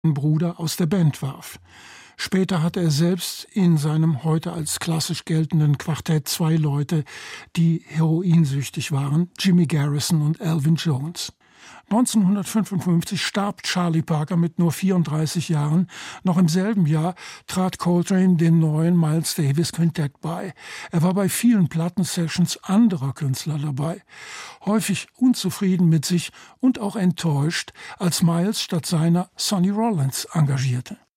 Bruder aus der Band warf. Später hatte er selbst in seinem heute als klassisch geltenden Quartett 2 Leute, die heroinsüchtig waren, Jimmy Garrison und Elvin Jones. 1955 starb Charlie Parker mit nur 34 Jahren. Noch im selben Jahr trat Coltrane dem neuen Miles Davis Quintett bei. Er war bei vielen Plattensessions anderer Künstler dabei. Häufig unzufrieden mit sich und auch enttäuscht, als Miles statt seiner Sonny Rollins engagierte.